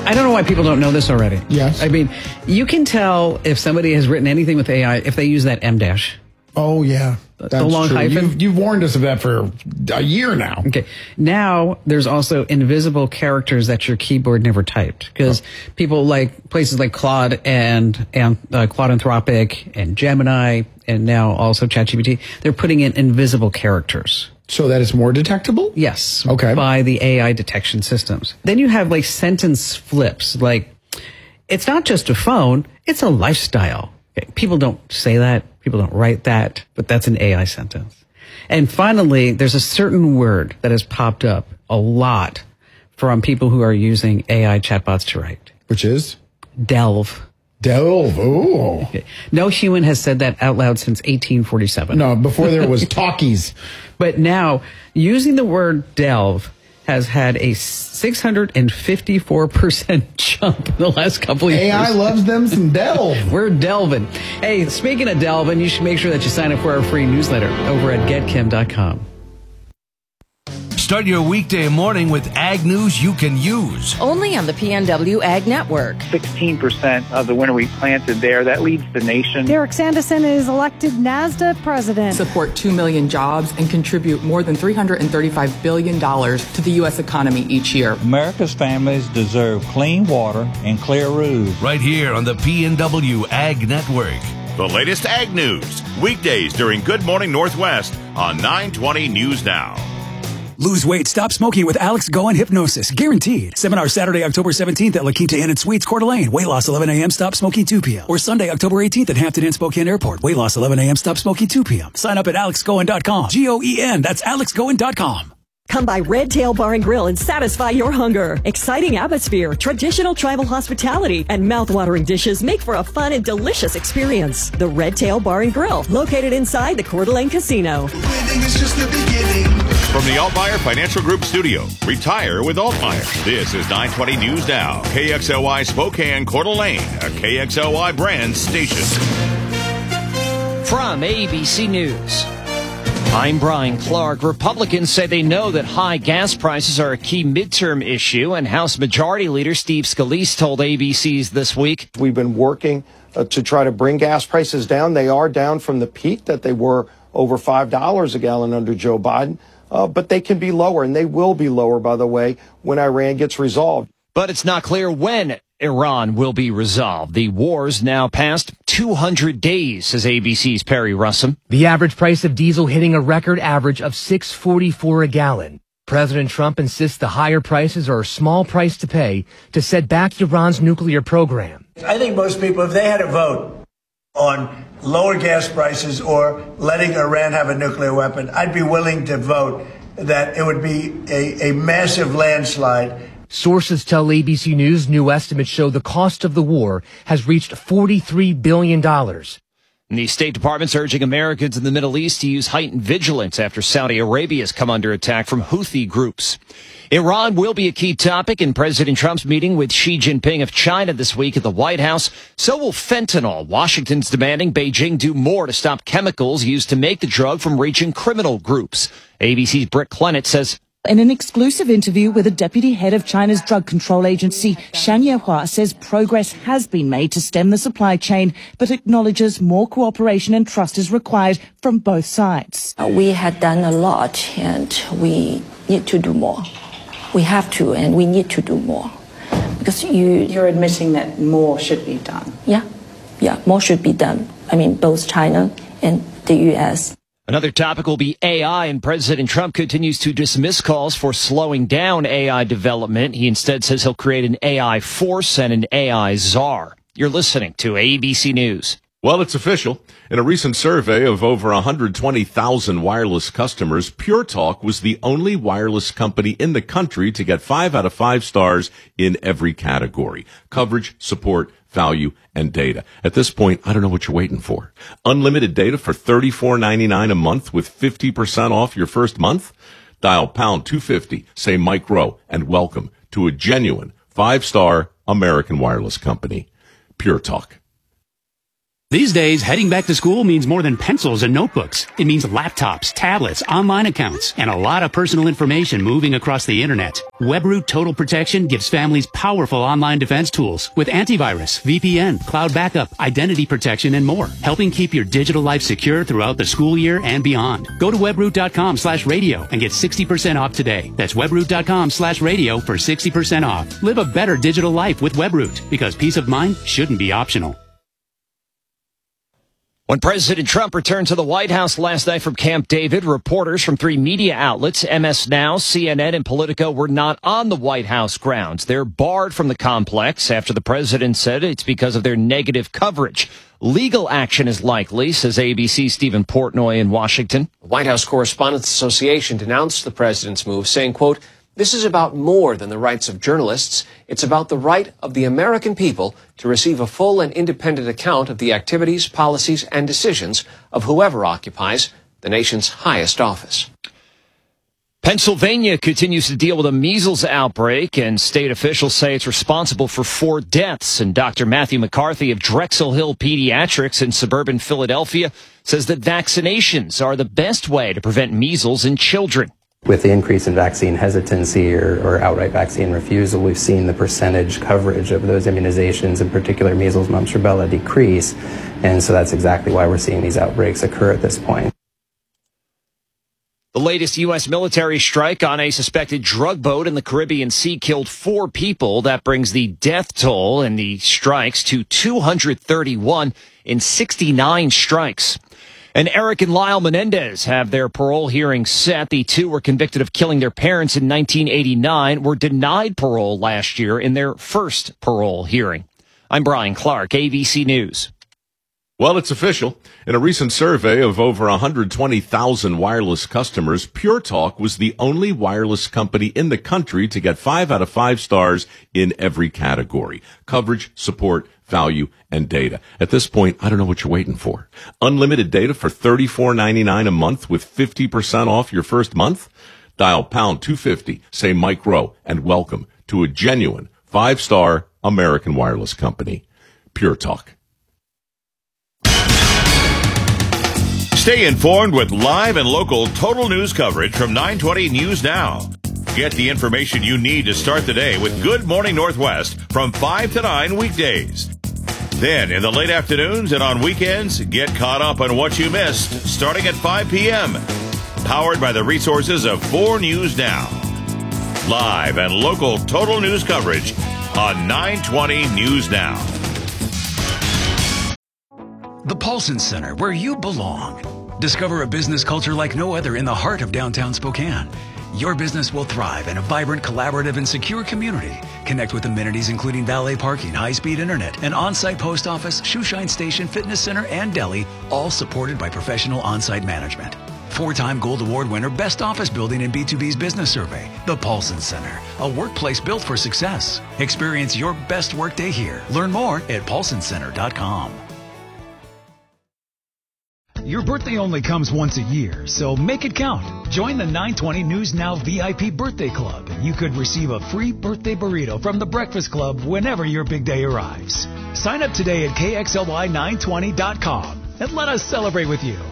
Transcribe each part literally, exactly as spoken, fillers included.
I don't know why people don't know this already. Yes. I mean, you can tell if somebody has written anything with A I if they use that M dash. Oh, yeah. That's the long true. hyphen. You've, you've warned us of that for a year now. Okay. Now there's also invisible characters that your keyboard never typed, because oh. people like places like Claude and, and uh, Claude Anthropic and Gemini and now also ChatGPT. They're putting in invisible characters. So that it's more detectable? Yes. Okay. By the A I detection systems. Then you have like sentence flips. Like, it's not just a phone, it's a lifestyle. Okay. People don't say that. People don't write that, but that's an A I sentence. And finally, there's a certain word that has popped up a lot from people who are using A I chatbots to write. Which is? Delve. Delve. Ooh. Okay. No human has said that out loud since eighteen forty-seven. No, before there was talkies. But now, using the word delve has had a six hundred fifty-four percent jump in the last couple of years. A I loves them some delve. We're delving. Hey, speaking of delving, you should make sure that you sign up for our free newsletter over at get kim dot com. Start your weekday morning with ag news you can use. Only on the P N W Ag Network. sixteen percent of the winter wheat planted there. That leads the nation. Derek Sanderson is elected NASDA president. Support two million jobs and contribute more than three hundred thirty-five billion dollars to the U S economy each year. America's families deserve clean water and clear roofs. Right here on the P N W Ag Network. The latest ag news, weekdays during Good Morning Northwest on nine twenty News Now. Lose weight, stop smoking with Alex Goen Hypnosis. Guaranteed. Seminar Saturday, October seventeenth at La Quinta Inn and Suites, Coeur d'Alene. Weight loss eleven a.m., stop smoking two p.m. Or Sunday, October eighteenth at Hampton Inn, Spokane Airport. Weight loss eleven a.m., stop smoking two p.m. Sign up at alex goen dot com. G O E N. That's alex goen dot com. Come by Red Tail Bar and Grill and satisfy your hunger. Exciting atmosphere, traditional tribal hospitality, and mouth-watering dishes make for a fun and delicious experience. The Red Tail Bar and Grill, located inside the Coeur d'Alene Casino. Winning is just the beginning. From the Altmaier Financial Group studio, retire with Altmaier. This is nine twenty News Now, K X L Y Spokane, Coeur d'Alene, a K X L Y brand station. From A B C News, I'm Brian Clark. Republicans say they know that high gas prices are a key midterm issue, and House Majority Leader Steve Scalise told A B C's This Week. We've been working uh, to try to bring gas prices down. They are down from the peak that they were over five dollars a gallon under Joe Biden, uh, but they can be lower, and they will be lower, by the way, when Iran gets resolved. But it's not clear when Iran will be resolved. The war's now past two hundred days, says A B C's Perry Russum. The average price of diesel hitting a record average of six forty-four a gallon. President Trump insists the higher prices are a small price to pay to set back Iran's nuclear program. I think most people, if they had a vote on lower gas prices or letting Iran have a nuclear weapon, I'd be willing to vote that it would be a, a massive landslide. Sources tell A B C News new estimates show the cost of the war has reached forty-three billion dollars. And the State Department's urging Americans in the Middle East to use heightened vigilance after Saudi Arabia has come under attack from Houthi groups. Iran will be a key topic in President Trump's meeting with Xi Jinping of China this week at the White House. So will fentanyl. Washington's demanding Beijing do more to stop chemicals used to make the drug from reaching criminal groups. A B C's Britt Clennett says, in an exclusive interview with the deputy head of China's drug control agency, Shan Yehua says progress has been made to stem the supply chain, but acknowledges more cooperation and trust is required from both sides. Uh, we had done a lot, and we need to do more. We have to, and we need to do more. Because you... You're admitting that more should be done. Yeah, yeah, more should be done. I mean, both China and the U S Another topic will be A I, and President Trump continues to dismiss calls for slowing down A I development. He instead says he'll create an A I force and an A I czar. You're listening to A B C News. Well, it's official. In a recent survey of over one hundred twenty thousand wireless customers, Pure Talk was the only wireless company in the country to get five out of five stars in every category: coverage, support, value, and data. At this point, I don't know what you're waiting for. Unlimited data for thirty-four ninety-nine a month with fifty percent off your first month? Dial pound two fifty, say Mike Rowe, and welcome to a genuine five-star American wireless company, Pure Talk. These days, heading back to school means more than pencils and notebooks. It means laptops, tablets, online accounts, and a lot of personal information moving across the internet. WebRoot Total Protection gives families powerful online defense tools with antivirus, V P N, cloud backup, identity protection, and more, helping keep your digital life secure throughout the school year and beyond. Go to webroot.com slash radio and get sixty percent off today. That's webroot.com slash radio for sixty percent off. Live a better digital life with WebRoot, because peace of mind shouldn't be optional. When President Trump returned to the White House last night from Camp David, reporters from three media outlets, M S Now, C N N, and Politico, were not on the White House grounds. They're barred from the complex after the president said it's because of their negative coverage. Legal action is likely, says A B C's Stephen Portnoy in Washington. The White House Correspondents Association denounced the president's move, saying, quote, "This is about more than the rights of journalists. It's about the right of the American people to receive a full and independent account of the activities, policies, and decisions of whoever occupies the nation's highest office." Pennsylvania continues to deal with a measles outbreak, and state officials say it's responsible for four deaths. And Doctor Matthew McCarthy of Drexel Hill Pediatrics in suburban Philadelphia says that vaccinations are the best way to prevent measles in children. With the increase in vaccine hesitancy or, or outright vaccine refusal, we've seen the percentage coverage of those immunizations, in particular measles, mumps, rubella, decrease. And so that's exactly why we're seeing these outbreaks occur at this point. The latest U S military strike on a suspected drug boat in the Caribbean Sea killed four people. That brings the death toll in the strikes to two hundred thirty-one in sixty-nine strikes. And Eric and Lyle Menendez have their parole hearing set. The two were convicted of killing their parents in nineteen eighty-nine, were denied parole last year in their first parole hearing. I'm Brian Clark, A B C News. Well, it's official. In a recent survey of over one hundred twenty thousand wireless customers, Pure Talk was the only wireless company in the country to get five out of five stars in every category: coverage, support, value, and data. At this point, I don't know what you're waiting for. Unlimited data for thirty-four ninety-nine a month with fifty percent off your first month? Dial pound two fifty, say Mike Rowe, and welcome to a genuine five-star American wireless company. Pure Talk. Stay informed with live and local total news coverage from nine twenty News Now. Get the information you need to start the day with Good Morning Northwest from five to nine weekdays. Then, in the late afternoons and on weekends, get caught up on what you missed starting at five p.m. Powered by the resources of four News Now. Live and local total news coverage on nine twenty News Now. The Paulson Center, where you belong. Discover a business culture like no other in the heart of downtown Spokane. Your business will thrive in a vibrant, collaborative, and secure community. Connect with amenities including valet parking, high-speed internet, an on-site post office, shoeshine station, fitness center, and deli, all supported by professional on-site management. Four-time Gold Award winner, Best Office Building in B two B's Business Survey. The Paulson Center, a workplace built for success. Experience your best workday here. Learn more at paulson center dot com. Your birthday only comes once a year, so make it count. Join the nine twenty News Now V I P Birthday Club, and you could receive a free birthday burrito from the Breakfast Club whenever your big day arrives. Sign up today at K X L Y nine twenty dot com and let us celebrate with you.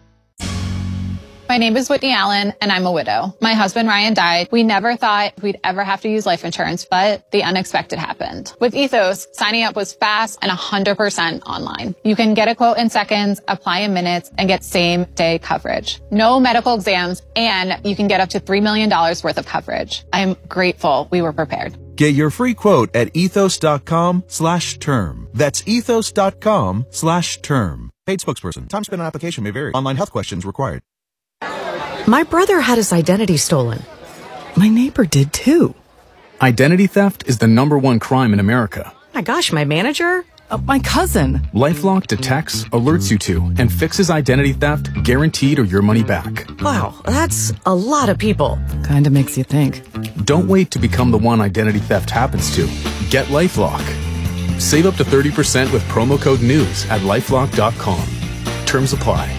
My name is Whitney Allen, and I'm a widow. My husband, Ryan, died. We never thought we'd ever have to use life insurance, but the unexpected happened. With Ethos, signing up was fast and one hundred percent online. You can get a quote in seconds, apply in minutes, and get same-day coverage. No medical exams, and you can get up to three million dollars worth of coverage. I'm grateful we were prepared. Get your free quote at ethos.com slash term. That's ethos.com slash term. Paid spokesperson. Time spent on application may vary. Online health questions required. My brother had his identity stolen. My neighbor did too. Identity theft is the number one crime in America. My gosh, my manager? Uh, my cousin. LifeLock detects, alerts you to, and fixes identity theft guaranteed or your money back. Wow, that's a lot of people. Kinda makes you think. Don't wait to become the one identity theft happens to. Get LifeLock. Save up to thirty percent with promo code NEWS at lifelock dot com. Terms apply.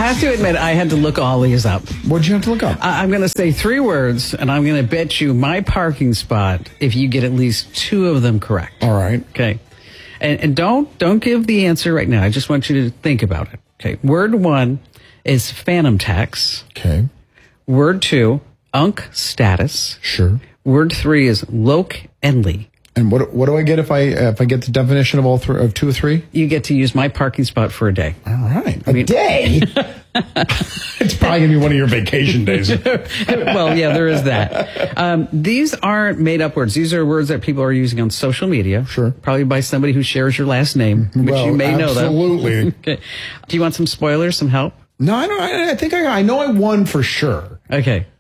have to admit, I had to look all these up. What'd you have to look up? I- I'm going to say three words, and I'm going to bet you my parking spot if you get at least two of them correct. All right. Okay. And, and don't don't give the answer right now. I just want you to think about it. Okay. Word one is phantom tax. Okay. Word two, unk status. Sure. Word three is loc enly. And what what do I get if I uh, if I get the definition of all three of two or three? You get to use my parking spot for a day. All right, I mean, a day. It's probably gonna be one of your vacation days. Well, yeah, there is that. Um, these aren't made up words. These are words that people are using on social media. Sure, probably by somebody who shares your last name, which well, you may know. Absolutely. Okay. Do you want some spoilers, some help? No, I don't. I think I I know I won for sure. Okay.